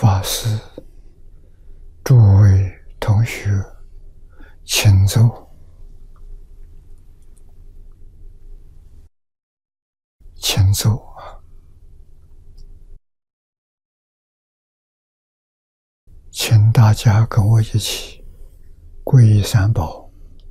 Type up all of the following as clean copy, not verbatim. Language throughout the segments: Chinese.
法师、诸位同学，请坐，请坐。请大家跟我一起皈依三宝。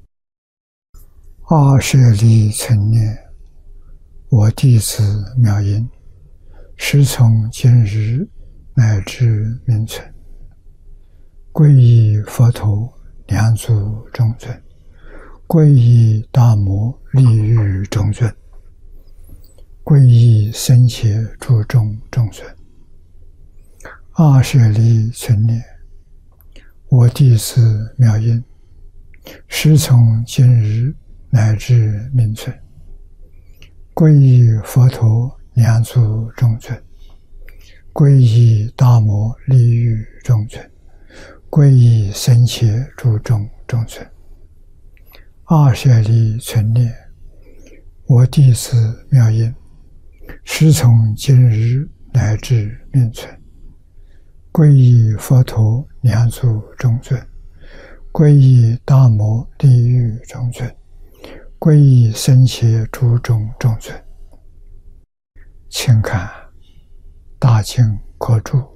阿舍利成念，我弟子妙音，时从今日乃至明存，皈依佛陀两足中尊，皈依大摩利欲中尊，皈依僧伽诸众中尊。阿舍利成念，我弟子妙音，时从今日乃至明存，皈依佛陀两足中尊，皈依大摩利欲中尊，皈依僧伽诸众中尊。阿舍利成念，我弟子妙音，时从今日乃至明存，皈依佛陀两足中尊，皈依大摩利欲中尊，皈依僧伽诸众中尊。请看大经科注